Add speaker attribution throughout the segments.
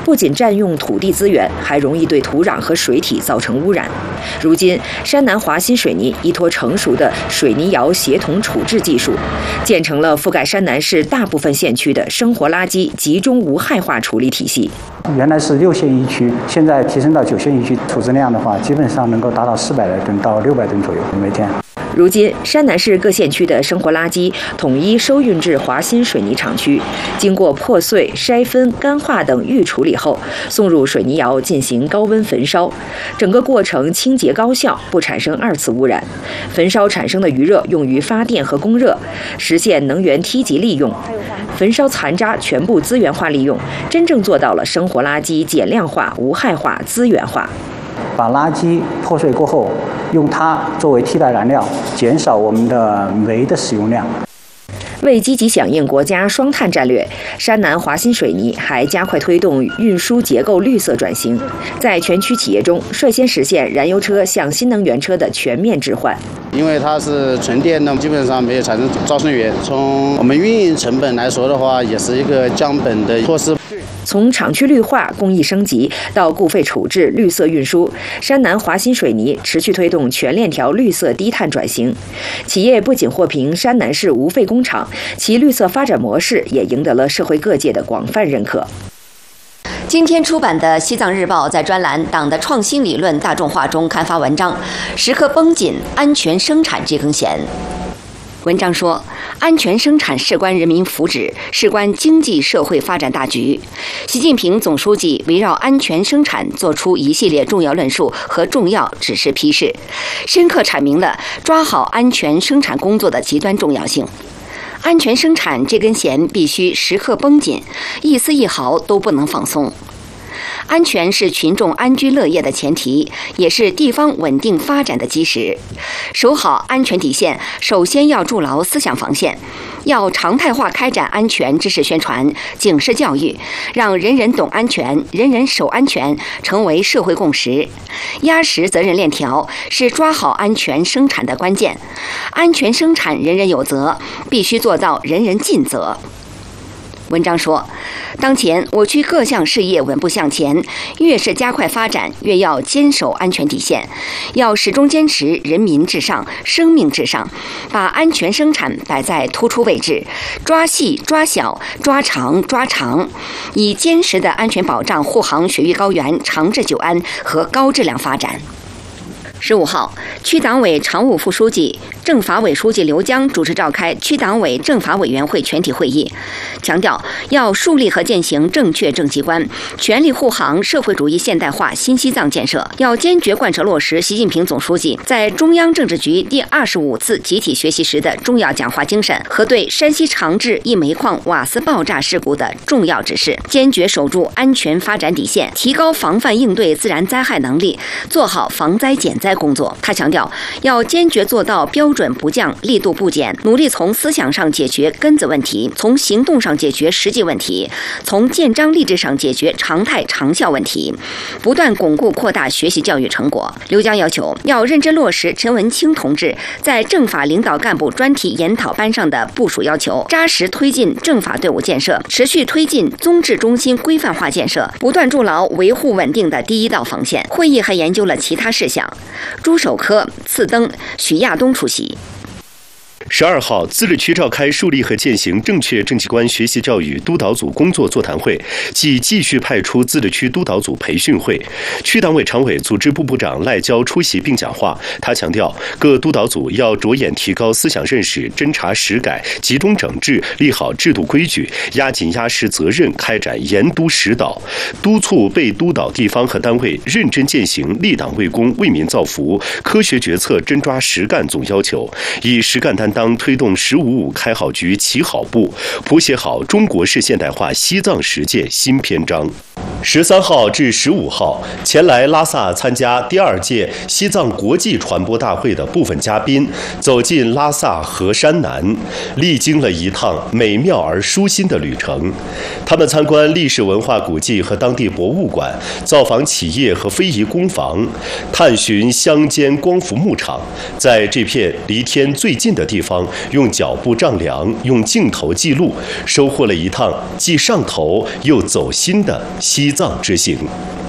Speaker 1: 不仅占用土地资源，还容易对土壤和水体造成污染。如今，山南华新水泥依托成熟的水泥窑协同处置技术，建成了覆盖山南市大部分县区的生活垃圾集中无害化处理体系。
Speaker 2: 原来是6县1区，现在提升到9县1区，处置量的话，基本上能够达到400来吨到600吨左右每天。
Speaker 1: 如今，山南市各县区的生活垃圾统一收运至华新水泥厂区，经过破碎、筛分、干化等预处理后，送入水泥窑进行高温焚烧。整个过程清洁高效，不产生2次污染。焚烧产生的余热用于发电和供热，实现能源梯级利用。焚烧残渣全部资源化利用，真正做到了生活垃圾减量化、无害化、资源化。
Speaker 2: 把垃圾破碎过后，用它作为替代燃料，减少我们的煤的使用量。
Speaker 1: 为积极响应国家双碳战略，山南华新水泥还加快推动运输结构绿色转型，在全区企业中率先实现燃油车向新能源车的全面置换。
Speaker 3: 因为它是纯电的，基本上没有产生招生源。从我们运营成本来说的话，也是一个降本的措施。
Speaker 1: 从厂区绿化、工艺升级到固废处置、绿色运输，山南华新水泥持续推动全链条绿色低碳转型。企业不仅获评山南市无废工厂，其绿色发展模式也赢得了社会各界的广泛认可。
Speaker 4: 今天出版的《西藏日报》在专栏“党的创新理论大众化”中刊发文章，时刻绷紧安全生产这根弦。文章说，安全生产事关人民福祉，事关经济社会发展大局。习近平总书记围绕安全生产作出一系列重要论述和重要指示批示，深刻阐明了抓好安全生产工作的极端重要性。安全生产这根弦必须时刻绷紧，一丝一毫都不能放松。安全是群众安居乐业的前提，也是地方稳定发展的基石。守好安全底线，首先要筑牢思想防线，要常态化开展安全知识宣传、警示教育，让人人懂安全、人人守安全成为社会共识。压实责任链条是抓好安全生产的关键。安全生产人人有责，必须做到人人尽责。文章说，当前我区各项事业稳步向前，越是加快发展，越要坚守安全底线，要始终坚持人民至上、生命至上，把安全生产摆在突出位置，抓细、抓小、抓长、抓长，以坚实的安全保障护航雪域高原长治久安和高质量发展。15号，区党委常务副书记、政法委书记刘江主持召开区党委政法委员会全体会议，强调要树立和践行正确政绩观，全力护航社会主义现代化新西藏建设，要坚决贯彻落实习近平总书记在中央政治局第25次集体学习时的重要讲话精神和对山西长治一煤矿瓦斯爆炸事故的重要指示，坚决守住安全发展底线，提高防范应对自然灾害能力，做好防灾减灾工作。他强调，要坚决做到标准不降、力度不减，努力从思想上解决根子问题，从行动上解决实际问题，从建章立制上解决常态长效问题，不断巩固扩大学习教育成果。刘江要求，要认真落实陈文清同志在政法领导干部专题研讨班上的部署要求，扎实推进政法队伍建设，持续推进综治中心规范化建设，不断筑牢维护稳定的第一道防线。会议还研究了其他事项。朱守科、次登、许亚东出席。
Speaker 5: 12号，自治区召开树立和践行正确政绩观学习教育督导组工作座谈会暨继续派出自治区督导组培训会。区党委常委、组织部部长赖娇出席并讲话。他强调，各督导组要着眼提高思想认识，侦查实改，集中整治，立好制度规矩，压紧压实责任，开展严督实导，督促被督导地方和单位认真践行立党为公、为民造福、科学决策、真抓实干总要求，以实干担当推动“15·5”开好局、起好步，谱写好中国式现代化西藏实践新篇章。13号至15号，前来拉萨参加第2届西藏国际传播大会的部分嘉宾走进拉萨和山南，历经了一趟美妙而舒心的旅程。他们参观历史文化古迹和当地博物馆，造访企业和非遗工坊，探寻乡间光伏牧场，在这片离天最近的地方用脚步丈量，用镜头记录，收获了一趟既上头又走心的西西藏之行。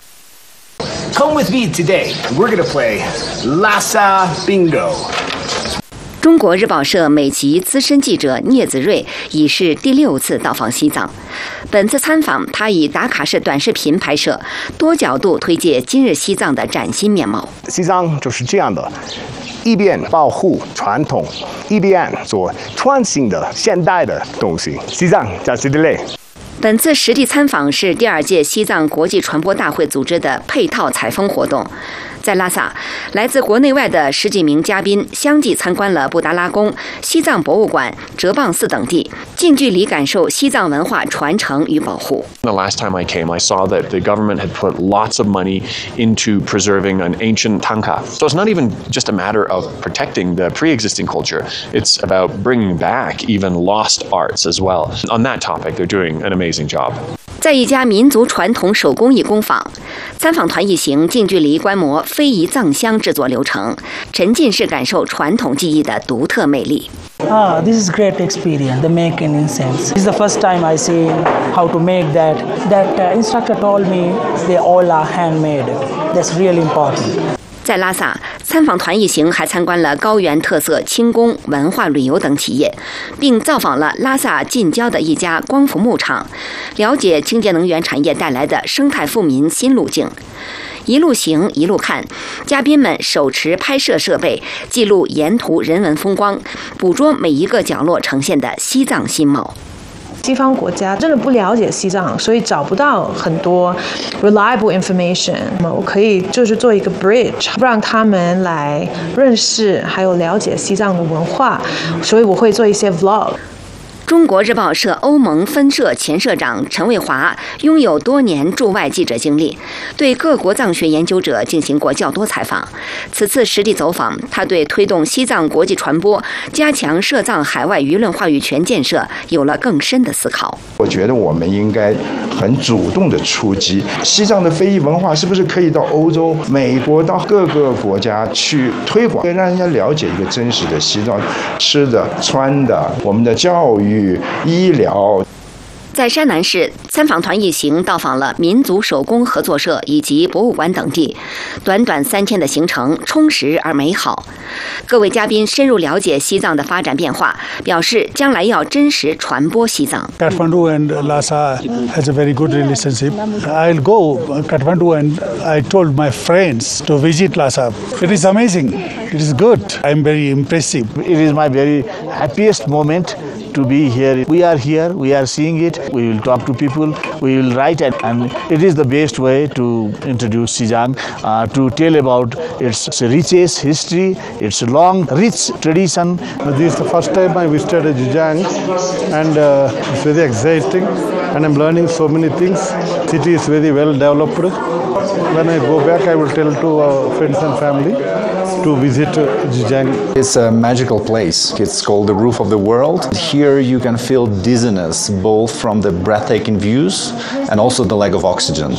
Speaker 6: Come with me today. We're gonna play Lhasa Bingo.
Speaker 4: 中国日报社美籍资深记者聂子睿已是第6次到访西藏。本次参访，他以打卡式短视频拍摄，多角度推介今日西藏的崭新面貌。
Speaker 6: 西藏就是这样的，一边保护传统，一边做创新的现代的东西。西藏加西德勒。
Speaker 4: 本次实地参访是第2届西藏国际传播大会组织的配套采风活动。在拉萨，来自国内外的10几名嘉宾相继参观了布达拉宫、西藏博物馆、哲蚌寺等地，近距离感受西藏文化传承与保护。
Speaker 7: The last time I came, I saw that the government had put lots of money into preserving an ancient tanka. So it's not even just a matter of protecting the pre-existing culture. It's about bringing back even lost arts as well. On that topic, they're doing an amazing job.
Speaker 4: 在一家民族传统手工艺工坊，参访团一行近距离观摩非遗藏香制作流程，沉浸式感受传统技艺的独特魅力。
Speaker 8: This is great experience. The making incense. This is the first time I see how to make that. That instructor told me they all are handmade. That's really important.
Speaker 4: 在拉萨，参访团一行还参观了高原特色轻工、文化旅游等企业，并造访了拉萨近郊的一家光伏牧场，了解清洁能源产业带来的生态富民新路径。一路行一路看，嘉宾们手持拍摄设备，记录沿途人文风光，捕捉每一个角落呈现的西藏新貌。
Speaker 9: 西方国家真的不了解西藏，所以找不到很多 reliable information。我可以就是做一个 bridge， 让他们来认识还有了解西藏的文化，所以我会做一些 vlog。
Speaker 4: 中国日报社欧盟分社前社长陈卫华拥有多年驻外记者经历，对各国藏学研究者进行过较多采访。此次实地走访，他对推动西藏国际传播、加强涉藏海外舆论话语权建设有了更深的思考。
Speaker 10: 我觉得我们应该很主动的出击，西藏的非遗文化是不是可以到欧洲、美国，到各个国家去推广，让人家了解一个真实的西藏吃的、穿的，我们的教育、医疗。
Speaker 4: 在山南市，参访团一行到访了民族手工合作社以及博物馆等地，短短3天的行程充实而美好。各位嘉宾深入了解西藏的发展变化，表示将来要真实传播西藏。
Speaker 11: Kathmandu and Lhasa has a very good relationship. I'll go Kathmandu and I told my friends to visit Lhasa. It is amazing. It is good. I'm very impressive.
Speaker 12: It is my very happiest moment to be here. We are here, we are seeing it, we will talk to people, we will write it, and it is the best way to introduce Xizang, to tell about its riches, history, its long, rich tradition.
Speaker 11: This is the first time I visited Xizang, and it's very exciting, and I'm learning so many things. City is very well developed. When I go back, I will tell to our friends and family to visit Xizang.
Speaker 13: It's a magical place. It's called the Roof of the World. Here you can feel dizziness both from the breathtaking views and also the lack of oxygen.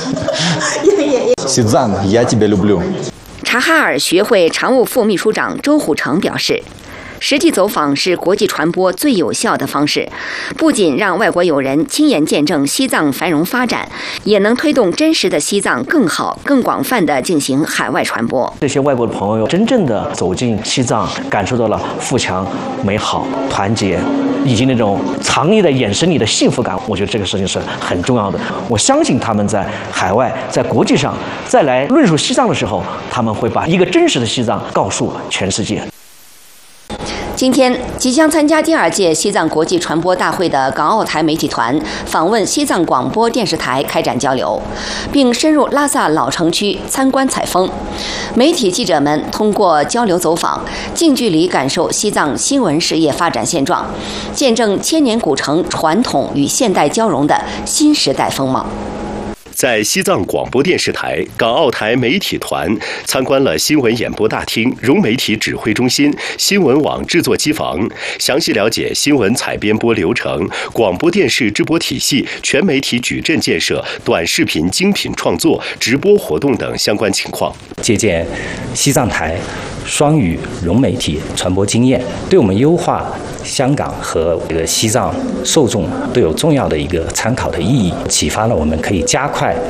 Speaker 13: Xizang, я тебя люблю.
Speaker 4: 察哈尔学会常务副秘书长周虎成表示，实地走访是国际传播最有效的方式，不仅让外国友人亲眼见证西藏繁荣发展，也能推动真实的西藏更好、更广泛地进行海外传播。
Speaker 14: 这些外国的朋友真正的走进西藏，感受到了富强、美好、团结，以及那种藏匿在眼神里的幸福感。我觉得这个事情是很重要的。我相信他们在海外、在国际上再来论述西藏的时候，他们会把一个真实的西藏告诉全世界。
Speaker 4: 今天，即将参加第2届西藏国际传播大会的港澳台媒体团访问西藏广播电视台开展交流，并深入拉萨老城区参观采风。媒体记者们通过交流走访，近距离感受西藏新闻事业发展现状，见证千年古城传统与现代交融的新时代风貌。
Speaker 5: 在西藏广播电视台、港澳台媒体团参观了新闻演播大厅、融媒体指挥中心、新闻网制作机房，详细了解新闻采编播流程、广播电视制播体系、全媒体矩阵建设、短视频精品创作、直播活动等相关情况。
Speaker 15: 借鉴西藏台双语融媒体传播经验，对我们优化香港和这个西藏受众都有重要的一个参考的意义，启发了我们可以加快